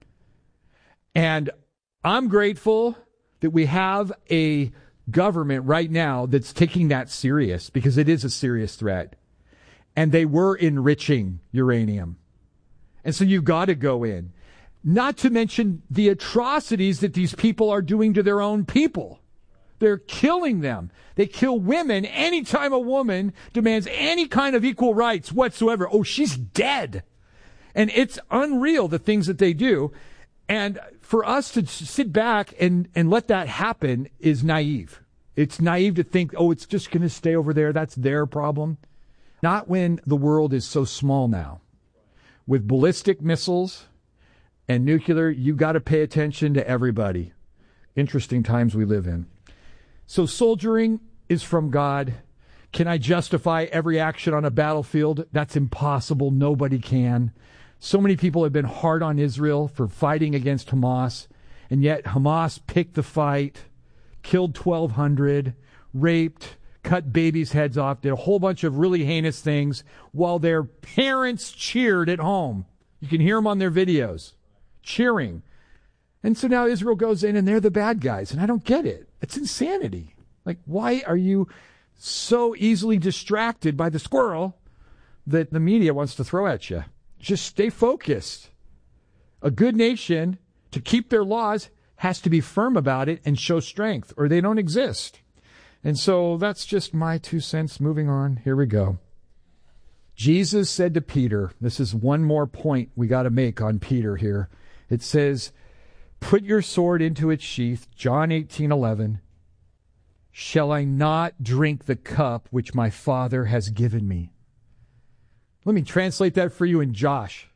And I'm grateful that we have a government right now that's taking that serious, because it is a serious threat. And they were enriching uranium. And so you've got to go in. Not to mention the atrocities that these people are doing to their own people. They're killing them. They kill women anytime a woman demands any kind of equal rights whatsoever. Oh, she's dead. And it's unreal, the things that they do. And for us to sit back and, and let that happen is naive. It's naive to think, oh, it's just going to stay over there. That's their problem. Not when the world is so small now. With ballistic missiles and nuclear, you got to pay attention to everybody. Interesting times we live in. So soldiering is from God. Can I justify every action on a battlefield? That's impossible. Nobody can. So many people have been hard on Israel for fighting against Hamas, and yet Hamas picked the fight, killed twelve hundred, raped, cut babies' heads off, did a whole bunch of really heinous things while their parents cheered at home. You can hear them on their videos. Cheering. And so now Israel goes in and they're the bad guys. And I don't get it. It's insanity. Like, why are you so easily distracted by the squirrel that the media wants to throw at you? Just stay focused. A good nation, to keep their laws, has to be firm about it and show strength, or they don't exist. And so that's just my two cents. Moving on. Here we go. Jesus said to Peter, this is one more point we got to make on Peter here. It says, put your sword into its sheath, John eighteen eleven. Shall I not drink the cup which my Father has given me? Let me translate that for you in Josh.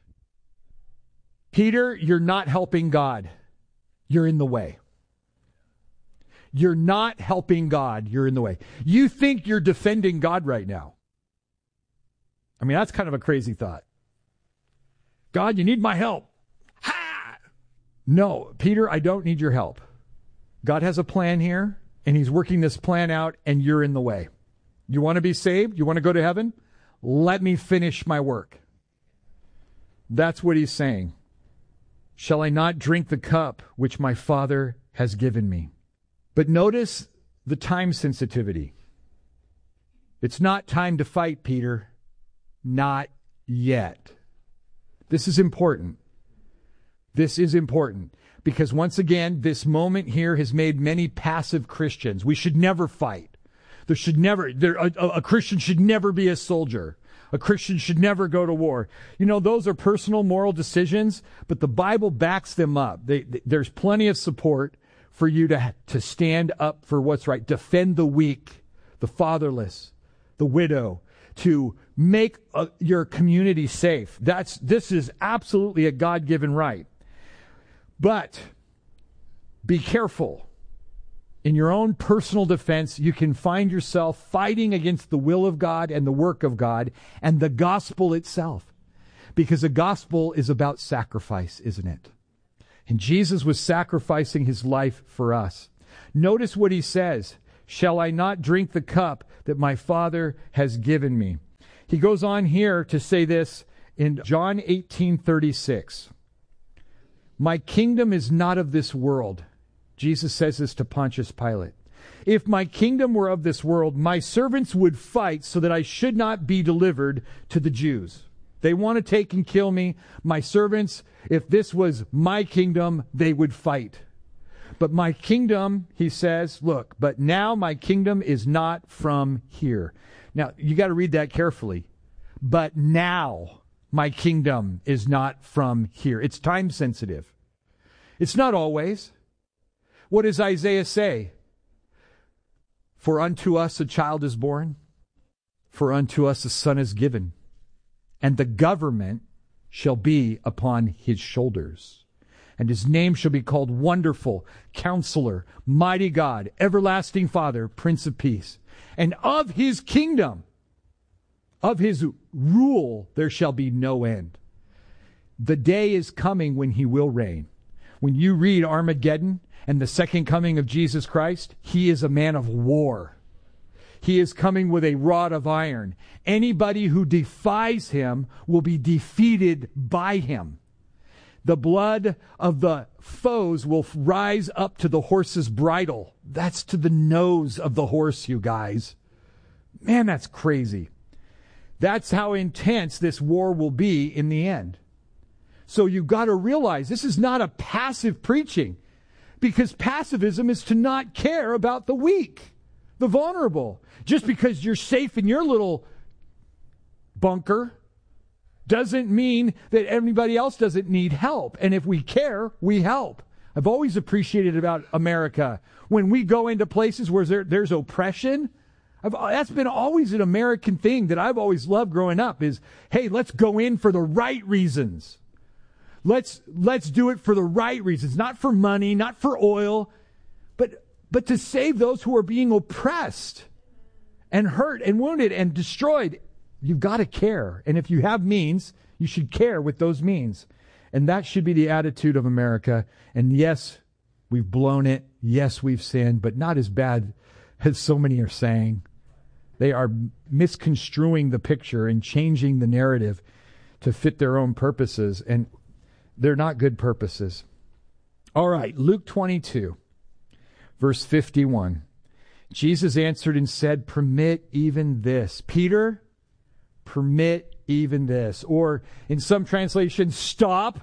Peter, you're not helping God. You're in the way. You're not helping God. You're in the way. You think you're defending God right now. I mean, that's kind of a crazy thought. God, you need my help. No, Peter, I don't need your help. God has a plan here, and he's working this plan out, and you're in the way. You want to be saved? You want to go to heaven? Let me finish my work. That's what he's saying. Shall I not drink the cup which my Father has given me? But notice the time sensitivity. It's not time to fight, Peter. Not yet. This is important. This is important because, once again, this moment here has made many passive Christians. We should never fight. There should never, there, a, a Christian should never be a soldier. A Christian should never go to war. You know, those are personal moral decisions, but the Bible backs them up. They, they, there's plenty of support for you to, to stand up for what's right, defend the weak, the fatherless, the widow, to make uh, your community safe. That's, this is absolutely a God-given right. But be careful. in your own personal defense, you can find yourself fighting against the will of God and the work of God and the gospel itself. Because the gospel is about sacrifice, isn't it? And Jesus was sacrificing his life for us. Notice what he says. Shall I not drink the cup that my Father has given me? He goes on here to say this in John eighteen thirty-six. My kingdom is not of this world. Jesus says this to Pontius Pilate. If my kingdom were of this world, my servants would fight so that I should not be delivered to the Jews. They want to take and kill me. My servants, if this was my kingdom, they would fight. But my kingdom, he says, look, but now my kingdom is not from here. Now, you got to read that carefully. But now my kingdom is not from here. It's time sensitive. It's not always. What does Isaiah say? For unto us a child is born, for unto us a son is given, and the government shall be upon his shoulders. And his name shall be called Wonderful, Counselor, Mighty God, Everlasting Father, Prince of Peace. And of his kingdom, of his rule, there shall be no end. The day is coming when he will reign. When you read Armageddon and the second coming of Jesus Christ, he is a man of war. He is coming with a rod of iron. Anybody who defies him will be defeated by him. The blood of the foes will rise up to the horse's bridle. That's to the nose of the horse, you guys. Man, that's crazy. That's how intense this war will be in the end. So you've got to realize this is not a passive preaching, because passivism is to not care about the weak, the vulnerable. Just because you're safe in your little bunker doesn't mean that everybody else doesn't need help. And if we care, we help. I've always appreciated about America. When we go into places where there, there's oppression, I've, that's been always an American thing that I've always loved growing up is, hey, let's go in for the right reasons. Let's, let's do it for the right reasons, not for money, not for oil, but, but to save those who are being oppressed and hurt and wounded and destroyed. You've got to care. And if you have means, you should care with those means. And that should be the attitude of America. And yes, we've blown it. Yes, we've sinned, but not as bad as so many are saying. They are misconstruing the picture and changing the narrative to fit their own purposes. And they're not good purposes. All right, Luke twenty-two, verse fifty-one. Jesus answered and said, permit even this. Peter, permit even this. Or in some translations, stop.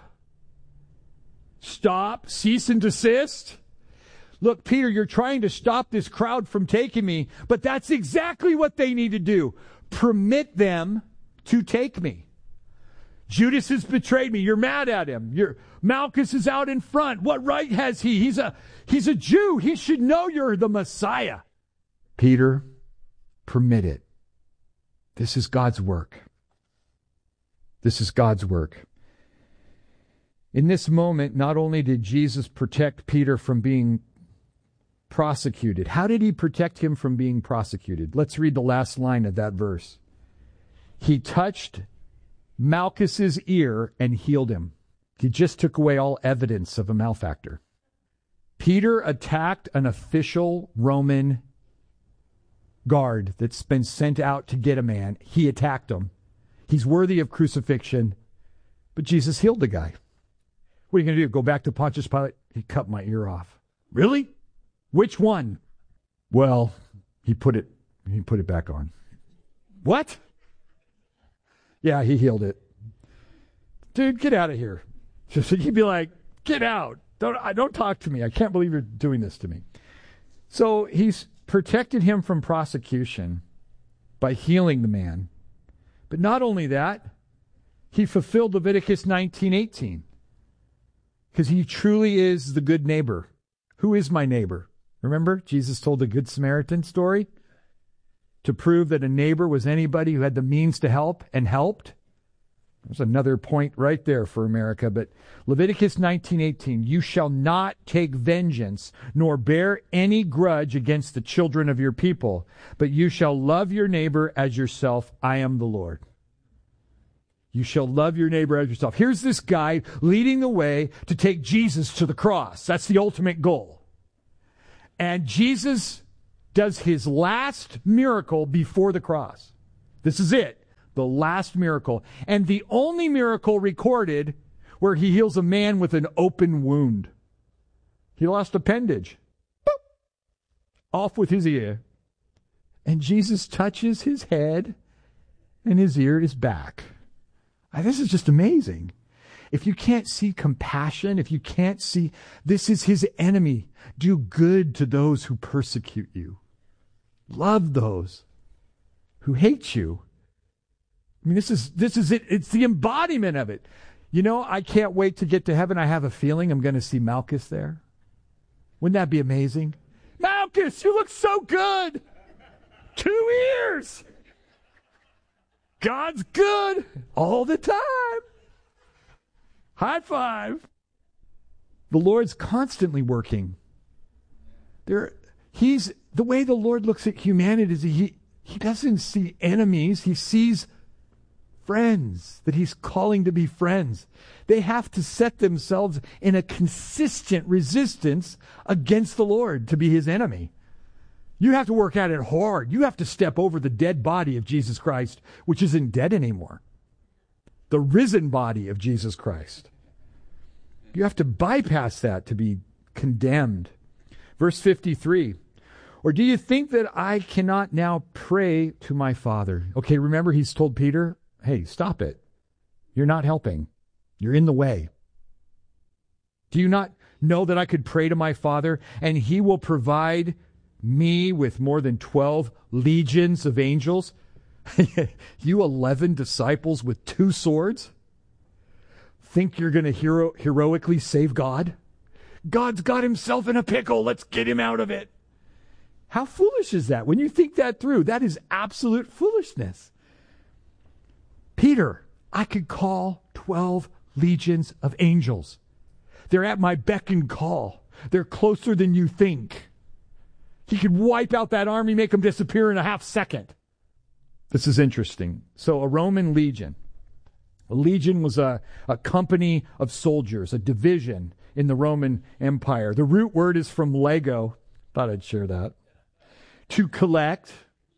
Stop. Cease and desist. Look, Peter, you're trying to stop this crowd from taking me, but that's exactly what they need to do. Permit them to take me. Judas has betrayed me. You're mad at him. You're, Malchus is out in front. What right has he? He's a, he's a Jew. He should know you're the Messiah. Peter, permit it. This is God's work. This is God's work. In this moment, not only did Jesus protect Peter from being prosecuted, how did he protect him from being prosecuted? Let's read the last line of that verse. He touched Malchus's ear and healed him. He just took away all evidence of a malefactor. Peter attacked an official Roman guard that's been sent out to get a man. He attacked him. He's worthy of crucifixion, but Jesus healed the guy. What are you going to do? Go back to Pontius Pilate? He cut my ear off. Really? Which one? Well, he put it, he put it back on. What? Yeah, he healed it. Dude, get out of here. So he'd be like, get out. Don't, don't talk to me. I can't believe you're doing this to me. So he's protected him from prosecution by healing the man. But not only that, he fulfilled Leviticus nineteen eighteen. Because he truly is the good neighbor. Who is my neighbor? Remember, Jesus told the Good Samaritan story to prove that a neighbor was anybody who had the means to help and helped. There's another point right there for America. But Leviticus nineteen eighteen, you shall not take vengeance, nor bear any grudge against the children of your people, but you shall love your neighbor as yourself. I am the Lord. You shall love your neighbor as yourself. Here's this guy leading the way to take Jesus to the cross. That's the ultimate goal. And Jesus does his last miracle before the cross. This is it. The last miracle. And the only miracle recorded where he heals a man with an open wound. He lost appendage. Boop. Off with his ear. And Jesus touches his head, and his ear is back. This is just amazing. If you can't see compassion, if you can't see, this is his enemy. Do good to those who persecute you. Love those who hate you. I mean, this is this is it. It's the embodiment of it. You know, I can't wait to get to heaven. I have a feeling I'm going to see Malchus there. Wouldn't that be amazing? Malchus, you look so good. Two ears. God's good all the time. High five. The Lord's constantly working. There, he's the way the Lord looks at humanity is he he doesn't see enemies. He sees friends that he's calling to be friends. They have to set themselves in a consistent resistance against the Lord to be his enemy. You have to work at it hard. You have to step over the dead body of Jesus Christ, which isn't dead anymore. The risen body of Jesus Christ. You have to bypass that to be condemned. Verse fifty-three. Or do you think that I cannot now pray to my Father? Okay, remember he's told Peter, hey, stop it. You're not helping. You're in the way. Do you not know that I could pray to my Father and he will provide me with more than twelve legions of angels? You eleven disciples with two swords? Think you're going to hero- heroically save God? God's got himself in a pickle. Let's get him out of it. How foolish is that? When you think that through, that is absolute foolishness. Peter, I could call twelve legions of angels. They're at my beck and call. They're closer than you think. He could wipe out that army, make them disappear in a half second. This is interesting. So a Roman legion. A legion was a, a company of soldiers, a division in the Roman Empire. The root word is from Lego. Thought I'd share that. To collect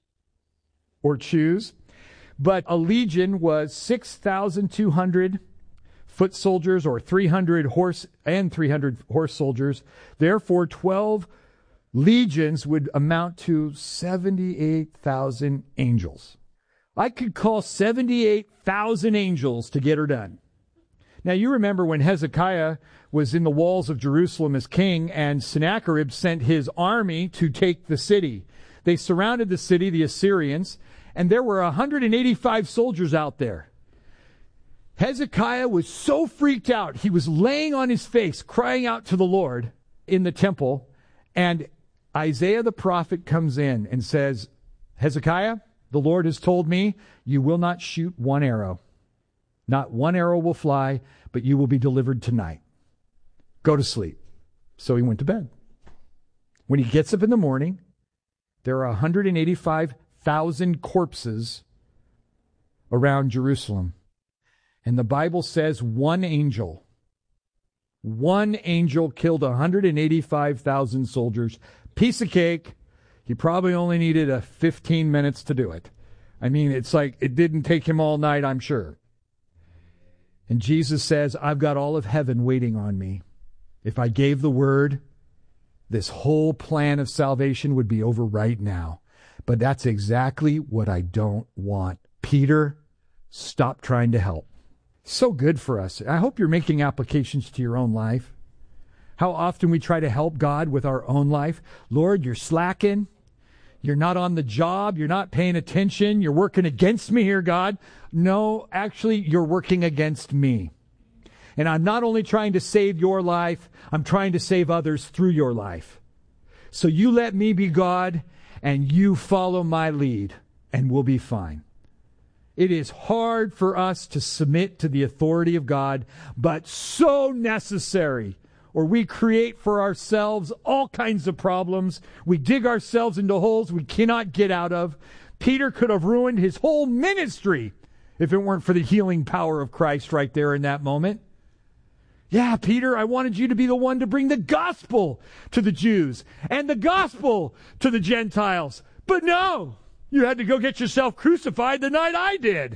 or choose. But a legion was six thousand two hundred foot soldiers or three hundred horse and three hundred horse soldiers. Therefore, twelve legions would amount to seventy-eight thousand angels. I could call seventy-eight thousand angels to get her done. Now, you remember when Hezekiah was in the walls of Jerusalem as king and Sennacherib sent his army to take the city. They surrounded the city, the Assyrians, and there were one hundred eighty-five soldiers out there. Hezekiah was so freaked out. He was laying on his face, crying out to the Lord in the temple, and Isaiah the prophet comes in and says, Hezekiah, the Lord has told me you will not shoot one arrow. Not one arrow will fly, but you will be delivered tonight. Go to sleep. So he went to bed. When he gets up in the morning, there are one hundred eighty-five thousand corpses around Jerusalem. And the Bible says one angel, one angel killed one hundred eighty-five thousand soldiers. Piece of cake. He probably only needed a fifteen minutes to do it. I mean, it's like it didn't take him all night, I'm sure. And Jesus says, I've got all of heaven waiting on me. If I gave the word, this whole plan of salvation would be over right now. But that's exactly what I don't want. Peter, stop trying to help. So good for us. I hope you're making applications to your own life. How often we try to help God with our own life. Lord, you're slacking. You're not on the job. You're not paying attention. You're working against me here, God. No, actually, you're working against me. And I'm not only trying to save your life, I'm trying to save others through your life. So you let me be God, and you follow my lead, and we'll be fine. It is hard for us to submit to the authority of God, but so necessary. Or we create for ourselves all kinds of problems. We dig ourselves into holes we cannot get out of. Peter could have ruined his whole ministry if it weren't for the healing power of Christ right there in that moment. Yeah, Peter, I wanted you to be the one to bring the gospel to the Jews and the gospel to the Gentiles. But no, you had to go get yourself crucified the night I did.